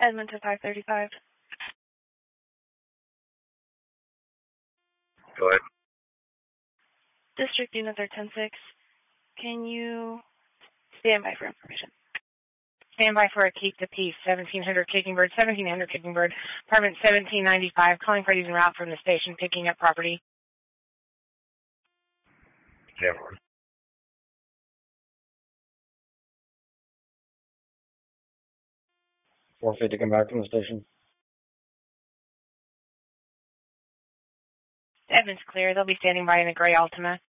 Edmonton 535. Go ahead. District units are 10-6. Can you stand by for information? Stand by for a keep the peace. 1700 Kickingbird, 1700 Kickingbird, apartment 1795, calling parties en route from the station, picking up property. Cameron. 450 come back from the station. Edmond's clear. They'll be standing by in a gray Altima.